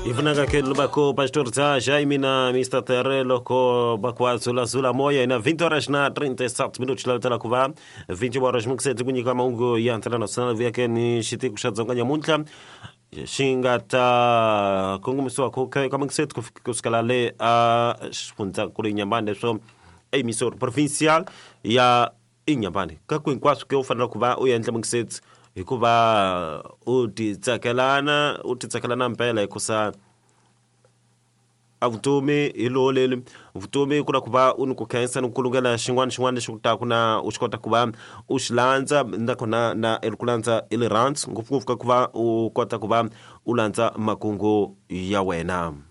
Ivunanga kelo bako pastor za Jaime na Mr. Terrelo ko bakwa zula moya na 20 horas na 37 minutos lá tela kuva 20 horas mukset kunyika maungo ya international vyake ni shiti kushadzonganya muntla shingata kungumswa ko kama kset kuskala le a spunta kuli nyambande so emissor provincial ya inyambande kakwenkwaso ke ufana kuva uyenhle mukset hikuva utitsakelana mpela ikusa avutomi ilolele vutomi kuna kuva unikukhensa nikulungela xin'wana xikuta kuna uxikota kuva uxilandza ndakona na ilikulandza ili rants ngopfungopfu ka kuva u kota kuva u landza makungu ya wena.